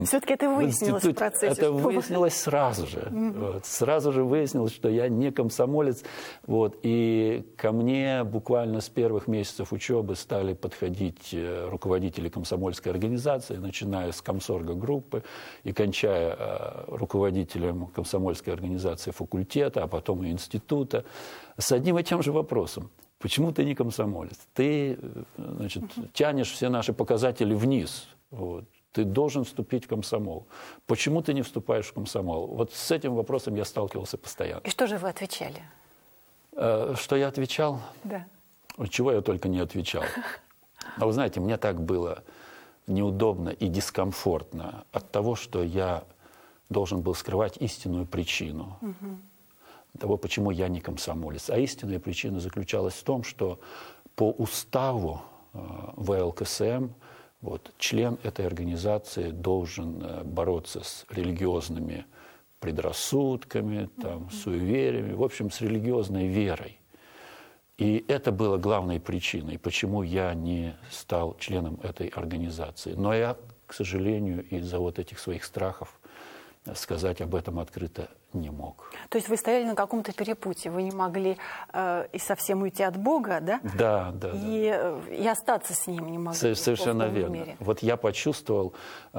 Все-таки это выяснилось в процессе? Это выяснилось сразу же. Вот. Сразу же выяснилось, что я не комсомолец. Вот. И ко мне буквально с первых месяцев учебы стали подходить руководители комсомольской организации, начиная с комсорга группы и кончая руководителем комсомольской организации факультета, а потом и института, с одним и тем же вопросом. Почему ты не комсомолец? Ты, значит, тянешь все наши показатели вниз. Вот. Ты должен вступить в комсомол. Почему ты не вступаешь в комсомол? Вот с этим вопросом я сталкивался постоянно. И что же вы отвечали? Что я отвечал? Да. Чего я только не отвечал. А вы знаете, мне так было неудобно и дискомфортно от того, что я должен был скрывать истинную причину того, почему я не комсомолец. А истинная причина заключалась в том, что по уставу ВЛКСМ вот, член этой организации должен бороться с религиозными предрассудками, там, суевериями, в общем, с религиозной верой. И это было главной причиной, почему я не стал членом этой организации. Но я, к сожалению, из-за вот этих своих страхов сказать об этом открыто не мог. То есть вы стояли на каком-то перепутье, вы не могли и совсем уйти от Бога, да? Да, да. И остаться с Ним не могли. Совершенно верно. Мере. Вот я почувствовал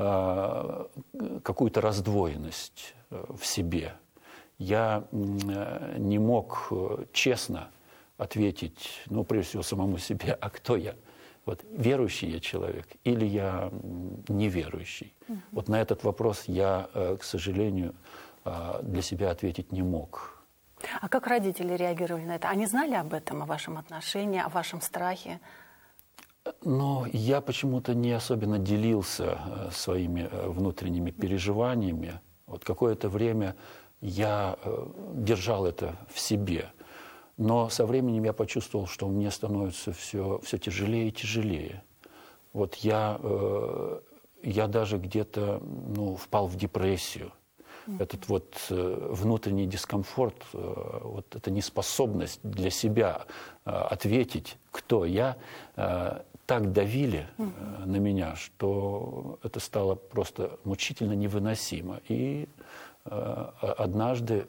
какую-то раздвоенность в себе. Я не мог честно ответить, ну, прежде всего, самому себе, а кто я? Вот, верующий я человек или я неверующий? Вот на этот вопрос я, к сожалению, для себя ответить не мог. А как родители реагировали на это? Они знали об этом, о вашем отношении, о вашем страхе? Но я почему-то не особенно делился своими внутренними переживаниями. Вот какое-то время я держал это в себе. Но со временем я почувствовал, что мне становится все тяжелее и тяжелее. Вот я даже где-то впал в депрессию. Этот вот внутренний дискомфорт, вот эта неспособность для себя ответить, кто я, так давили на меня, что это стало просто мучительно невыносимо. И однажды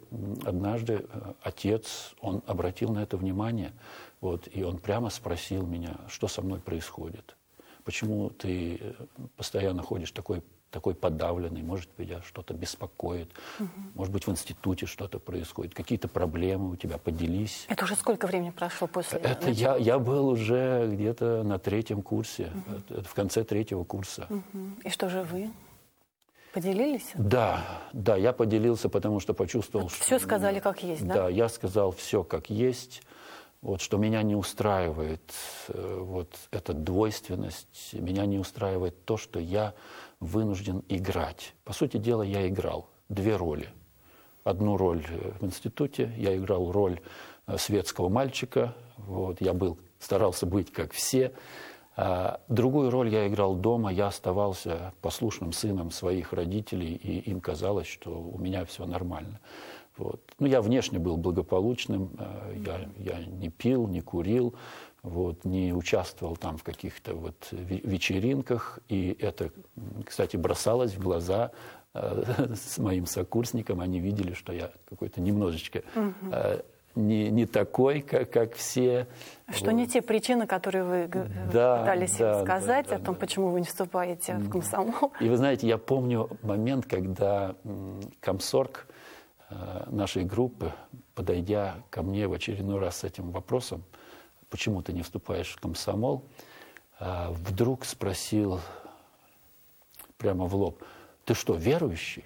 отец, он обратил на это внимание, вот, и он прямо спросил меня, что со мной происходит. Почему ты постоянно ходишь такой подавленный, может быть, тебя что-то беспокоит, может быть, в институте что-то происходит, какие-то проблемы у тебя, поделись. Это уже сколько времени прошло после этого? Я был уже где-то на 3-м курсе, в конце 3-го курса. И что же вы? Поделились? Да, я поделился, потому что почувствовал, что... Все сказали как есть, да? Да, я сказал все как есть, вот, что меня не устраивает вот эта двойственность, меня не устраивает то, что я вынужден играть. По сути дела, я играл 2 роли. Одну роль в институте, я играл роль светского мальчика, вот, я старался быть как все. А другую роль я играл дома, я оставался послушным сыном своих родителей, и им казалось, что у меня все нормально. Вот. Ну, я внешне был благополучным, я не пил, не курил, вот, не участвовал там в каких-то вот вечеринках, и это, кстати, бросалось в глаза с моим сокурсником, они видели, что я какой-то немножечко... Не такой, как все. Что вот. Не те причины, которые вы пытались сказать о том, почему вы не вступаете в комсомол. И вы знаете, я помню момент, когда комсорг нашей группы, подойдя ко мне в очередной раз с этим вопросом, почему ты не вступаешь в комсомол, вдруг спросил прямо в лоб: ты что, верующий?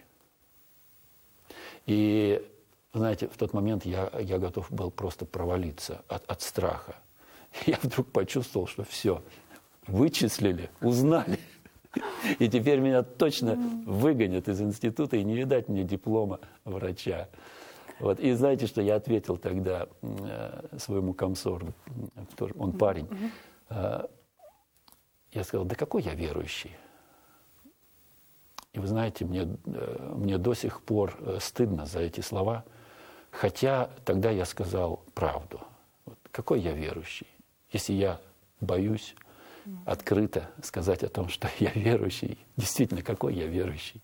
И знаете, в тот момент я готов был просто провалиться от страха. Я вдруг почувствовал, что все, вычислили, узнали. И теперь меня точно выгонят из института, и не видать мне диплома врача. Вот. И знаете, что я ответил тогда своему комсоргу, он парень. Я сказал: да какой я верующий? И вы знаете, мне до сих пор стыдно за эти слова. Хотя тогда я сказал правду. Вот какой я верующий? Если я боюсь открыто сказать о том, что я верующий, действительно, какой я верующий?